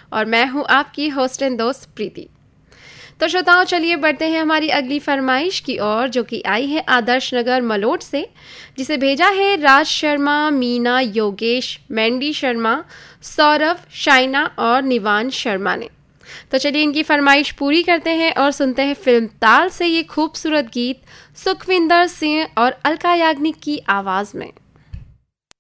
और मैं हूं आपकी होस्ट एंड दोस्त प्रीति। तो श्रोताओं, चलिए बढ़ते हैं हमारी अगली फरमाइश की ओर, जो कि आई है आदर्श नगर मलोट से, जिसे भेजा है राज शर्मा, मीना, योगेश, मैंडी शर्मा, सौरभ, शाइना और निवान शर्मा ने। तो चलिए इनकी फरमाइश पूरी करते हैं और सुनते हैं फिल्म ताल से ये खूबसूरत गीत सुखविंदर सिंह और अलका याग्निक की आवाज़ में।